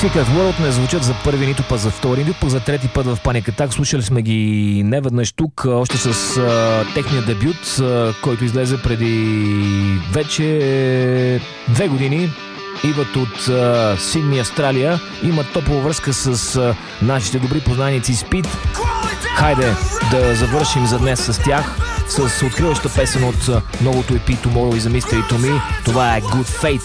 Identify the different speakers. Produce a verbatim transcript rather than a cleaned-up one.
Speaker 1: Secret World не звучат за първи, нито път за втори, нито пък за трети път в Panic Attack. Слушали сме ги неведнъж тук, още с а, техния дебют, а, който излезе преди вече две години. Идват от а, Сидни, Австралия. Имат топла връзка с а, нашите добри познайници Speed. Хайде да завършим за днес с тях, с откриваща песен от а, новото и пи Tomorrow is a Mystery to Me. Това е Good Fate.